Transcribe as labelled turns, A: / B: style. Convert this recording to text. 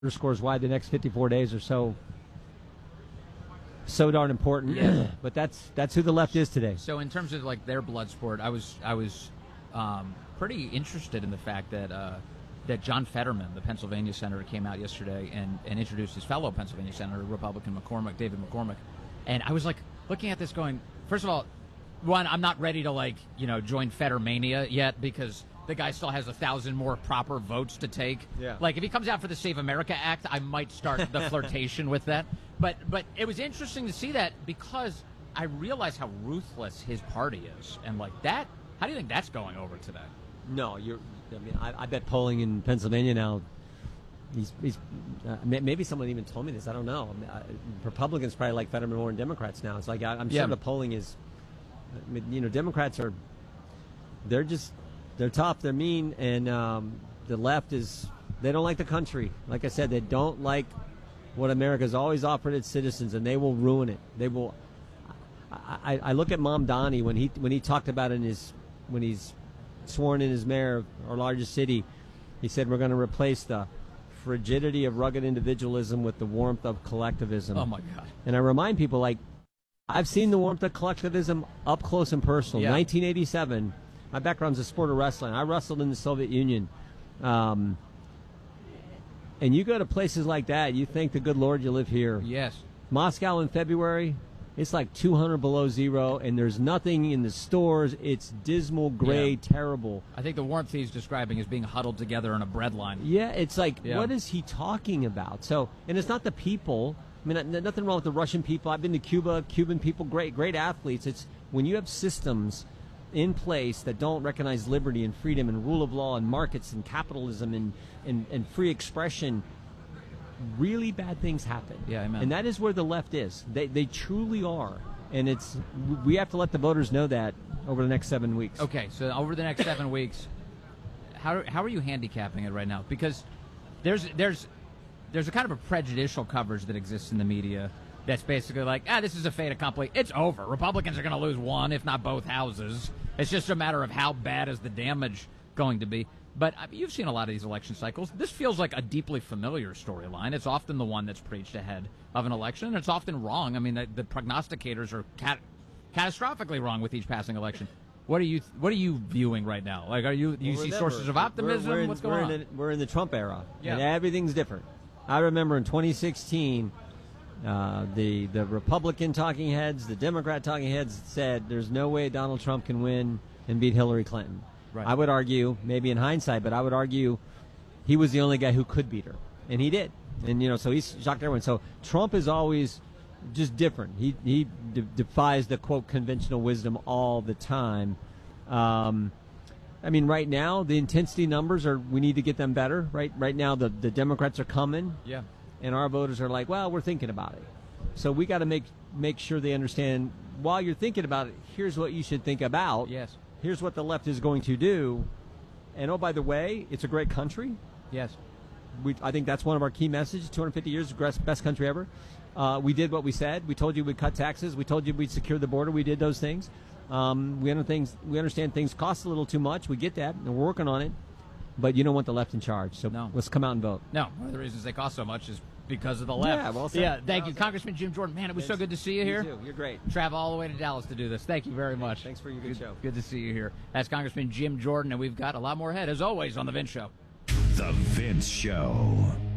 A: underscores why the next 54 days are so darn important.
B: Yeah.
A: But that's who the left is today.
B: So in terms of like their blood sport, I was pretty interested in the fact that John Fetterman, the Pennsylvania senator, came out yesterday and introduced his fellow Pennsylvania senator, Republican David McCormick, and I was like looking at this going, first of all, one, I'm not ready to join Fettermania yet because the guy still has 1,000 more proper votes to take.
A: Yeah.
B: Like, if he comes out for the Save America Act, I might start the flirtation with that. But it was interesting to see that because I realized how ruthless his party is. And, like, that, how do you think that's going over today?
A: No, I bet polling in Pennsylvania now, maybe someone even told me this, I don't know. Republicans probably like Fetterman more than Democrats now. It's like, I'm sure the polling is, Democrats are, they're tough, they're mean, and the left they don't like the country. Like I said, they don't like what America's always offered its citizens, and they will ruin it. They will. I look at Mamdani when he talked about when he's sworn in as mayor of our largest city. He said we're going to replace the frigidity of rugged individualism with the warmth of collectivism.
B: Oh my God! And
A: I remind people, like, I've seen the warmth of collectivism up close and personal.
B: Yeah.
A: 1987. My background's a sport of wrestling. I wrestled in the Soviet Union. And you go to places like that, you thank the good Lord you live here.
B: Yes.
A: Moscow in February, it's like 200 below zero, and there's nothing in the stores. It's dismal, gray, terrible.
B: I think the warmth he's describing is being huddled together in a bread line.
A: Yeah, it's like, what is he talking about? So, and it's not the people. I mean, nothing wrong with the Russian people. I've been to Cuba, Cuban people, great athletes. It's when you have systems in place that don't recognize liberty and freedom and rule of law and markets and capitalism and free expression, really bad things happen.
B: Yeah, amen.
A: And that is where the left is. They truly are. And we have to let the voters know that over the next 7 weeks.
B: Okay, so over the next 7 weeks, how are you handicapping it right now? Because there's a kind of a prejudicial coverage that exists in the media that's basically like, this is a fait accompli. It's over. Republicans are going to lose one, if not both houses. It's just a matter of how bad is the damage going to be. But you've seen a lot of these election cycles. This feels like a deeply familiar storyline. It's often the one that's preached ahead of an election, and it's often wrong. I mean, the prognosticators are catastrophically wrong with each passing election. What are you viewing right now? Like, do you see sources of optimism? What's going on?
A: We're in the Trump era,
B: yeah.
A: And everything's different. I remember in 2016, the Republican talking heads, the Democrat talking heads said there's no way Donald Trump can win and beat Hillary Clinton.
B: Right.
A: I would argue, maybe in hindsight, but I would argue he was the only guy who could beat her, and he did. And so he's shocked everyone. So Trump is always just different. He defies the quote conventional wisdom all the time. I mean, right now the intensity numbers we need to get them better. Right now the Democrats are coming.
B: Yeah.
A: And our voters are like, well, we're thinking about it. So we got to make sure they understand, while you're thinking about it, here's what you should think about.
B: Yes.
A: Here's what the left is going to do. And, oh, by the way, it's a great country.
B: Yes.
A: I think that's one of our key messages, 250 years, best country ever. We did what we said. We told you we'd cut taxes. We told you we'd secure the border. We did those things. We understand things cost a little too much. We get that, and we're working on it. But you don't want the left in charge, so Let's come out and vote.
B: No, one of the reasons they cost so much is because of the left.
A: Yeah, well said.
B: Yeah, thank you, Congressman Jim Jordan. Man, it was so good to see you here.
A: You too. You're great.
B: Travel all the way to Dallas to do this. Thank you very much.
A: Thanks for your good show.
B: Good to see you here. That's Congressman Jim Jordan, and we've got a lot more ahead, as always, on The Vince Show.
C: The Vince Show.